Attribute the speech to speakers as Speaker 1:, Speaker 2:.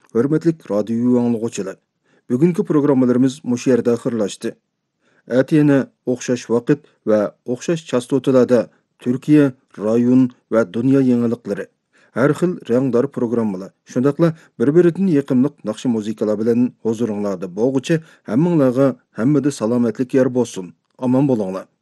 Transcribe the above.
Speaker 1: Hörmetlik radio anlıqçılar. Bugünkü programmalarımız muş yerdə axırlaşdı. Әтiyene oxşaş vaqt və oxşaş chastotalarda Türkiye, rayon və dünya yenilikləri. Hər xil rəngdar programmalar. Şundaqla bir-birindən yaqınlıq naqşı muzikalar bilan huzuringlarda bolğucha hammanglarga hammada salomatlik yer bolsun. Aman bolinglar.